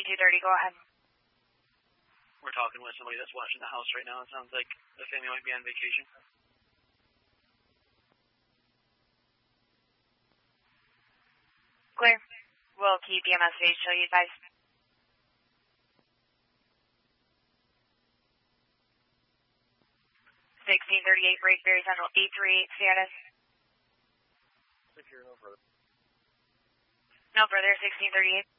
230, go ahead. We're talking with somebody that's watching the house right now. It sounds like the family might be on vacation. Clear. We'll keep EMS page till you guys. (1638) Brakeberry Central 838 status. Secure, no further. No further, 1638.